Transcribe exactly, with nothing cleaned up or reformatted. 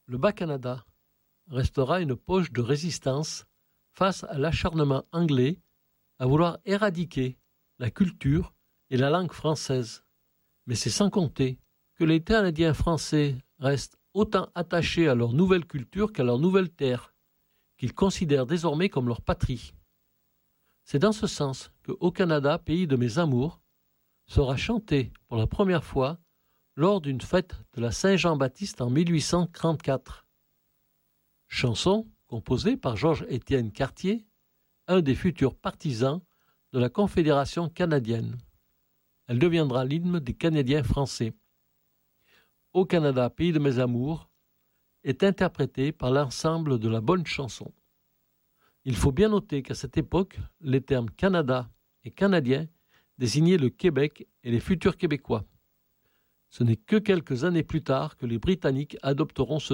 Le Bas-Canada restera une poche de résistance face à l'acharnement anglais à vouloir éradiquer la culture et la langue française. Mais c'est sans compter que les Canadiens français restent autant attachés à leur nouvelle culture qu'à leur nouvelle terre, qu'ils considèrent désormais comme leur patrie. C'est dans ce sens que « Au Canada, pays de mes amours » sera chanté pour la première fois lors d'une fête de la Saint-Jean-Baptiste en mille huit cent trente-quatre. Chanson composée par Georges-Étienne Cartier, un des futurs partisans de la Confédération canadienne. Elle deviendra l'hymne des Canadiens français. « Au Canada, pays de mes amours » est interprétée par l'ensemble de la bonne chanson. Il faut bien noter qu'à cette époque, les termes « Canada » et « Canadien » désignaient le Québec et les futurs Québécois. Ce n'est que quelques années plus tard que les Britanniques adopteront ce